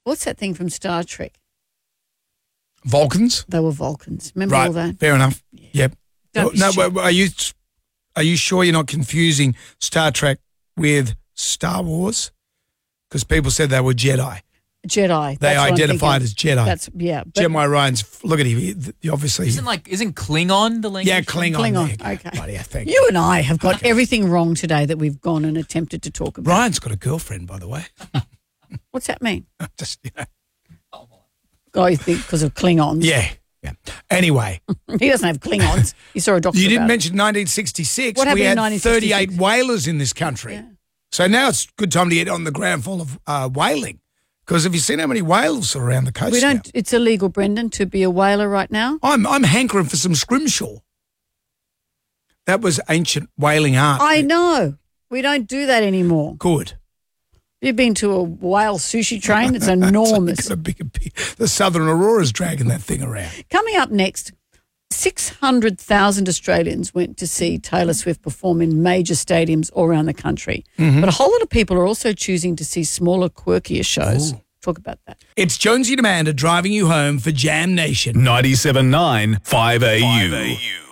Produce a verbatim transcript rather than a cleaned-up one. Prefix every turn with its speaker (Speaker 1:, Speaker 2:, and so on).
Speaker 1: What's that thing from Star Trek?
Speaker 2: Vulcans?
Speaker 1: They were Vulcans. Remember
Speaker 2: Right,
Speaker 1: all that?
Speaker 2: fair enough.
Speaker 1: Yeah.
Speaker 2: Yep.
Speaker 1: Don't be
Speaker 2: no,
Speaker 1: stupid.
Speaker 2: but are you are you sure you're not confusing Star Trek with Star Wars? Because people said they were Jedi.
Speaker 1: Jedi.
Speaker 2: They
Speaker 1: That's what I'm
Speaker 2: identified
Speaker 1: thinking.
Speaker 2: as Jedi.
Speaker 1: That's yeah. But
Speaker 2: Gemini Ryan's, look at him, he- he obviously.
Speaker 3: Isn't like isn't Klingon the language?
Speaker 2: yeah, Klingon.
Speaker 1: Klingon,
Speaker 2: there you go.
Speaker 1: okay.
Speaker 2: Right, yeah, thank you.
Speaker 1: you and I have got everything wrong today that we've gone and attempted to talk about.
Speaker 2: Ryan's got a girlfriend, by the way.
Speaker 1: What's that mean?
Speaker 2: Just, you know.
Speaker 1: Oh, you think because of Klingons?
Speaker 2: Yeah, yeah. Anyway,
Speaker 1: He doesn't have Klingons. You saw a doctor
Speaker 2: you didn't
Speaker 1: about it.
Speaker 2: mention nineteen sixty-six.
Speaker 1: What happened
Speaker 2: we
Speaker 1: in
Speaker 2: had
Speaker 1: nineteen
Speaker 2: thirty-eight
Speaker 1: sixty-six?
Speaker 2: whalers in this country.
Speaker 1: Yeah.
Speaker 2: So now it's a good time to get on the ground full of uh, whaling. Because have you seen how many whales are around the coast
Speaker 1: We don't.
Speaker 2: now?
Speaker 1: It's illegal, Brendan, to be a whaler right now.
Speaker 2: I'm, I'm hankering for some scrimshaw. That was ancient whaling art.
Speaker 1: I know. We don't do that anymore.
Speaker 2: Good.
Speaker 1: You've been to a whale sushi train? It's enormous.
Speaker 2: Got a big, big, the Southern Aurora's dragging that thing around.
Speaker 1: Coming up next, six hundred thousand Australians went to see Taylor Swift perform in major stadiums all around the country.
Speaker 2: Mm-hmm.
Speaker 1: But a whole lot of people are also choosing to see smaller, quirkier shows.
Speaker 2: Ooh.
Speaker 1: Talk about that.
Speaker 2: It's Jonesy and Amanda driving you home for Jam Nation.
Speaker 4: ninety-seven point nine five A U.